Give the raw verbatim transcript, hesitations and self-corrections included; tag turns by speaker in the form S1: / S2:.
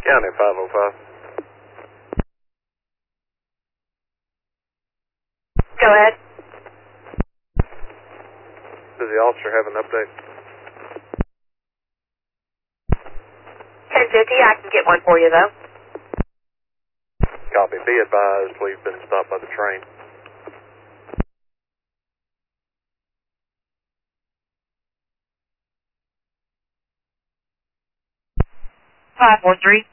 S1: County five oh five.
S2: Go ahead.
S1: Does the officer have an update?
S2: ten fifty, I can get one for you, though.
S1: Copy. Be advised, we've been stopped by the train.
S2: five four three.